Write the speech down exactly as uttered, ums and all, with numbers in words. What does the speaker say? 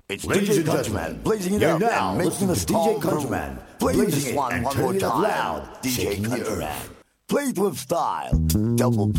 It's Ladies D J and Countryman, gentlemen, blazing it you're up now and making listening us to D J all Countryman, groove. Play blazing this it one and one more turning it up time. loud, D J shaking the Countryman. earth. Play it with style. Double